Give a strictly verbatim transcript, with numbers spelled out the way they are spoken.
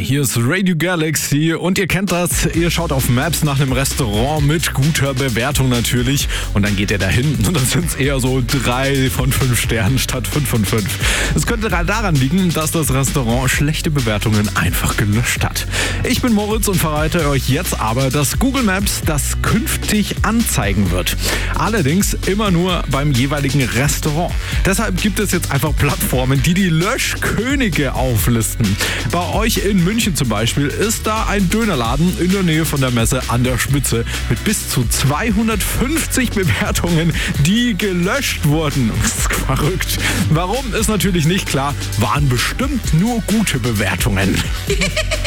Hier ist Radio Galaxy und ihr kennt das, ihr schaut auf Maps nach einem Restaurant mit guter Bewertung natürlich und dann geht ihr dahin und dann sind es eher so drei von fünf Sternen statt fünf von fünf. Es könnte daran liegen, dass das Restaurant schlechte Bewertungen einfach gelöscht hat. Ich bin Moritz und verrate euch jetzt aber, dass Google Maps das künftig anzeigen wird. Allerdings immer nur beim jeweiligen Restaurant. Deshalb gibt es jetzt einfach Plattformen, die die Löschkönige auflisten. Bei euch in München zum Beispiel ist da ein Dönerladen in der Nähe von der Messe an der Spitze mit bis zu zweihundertfünfzig Bewertungen, die gelöscht wurden. Das ist verrückt. Warum ist natürlich nicht klar, waren bestimmt nur gute Bewertungen.